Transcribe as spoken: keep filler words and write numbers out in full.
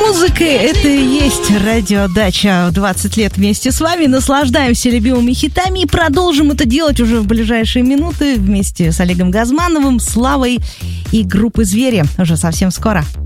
музыка — это и есть радиодача. двадцать лет вместе с вами наслаждаемся любимыми хитами и продолжим это делать уже в ближайшие минуты вместе с Олегом Газмановым, Славой и группой «Звери» уже совсем скоро.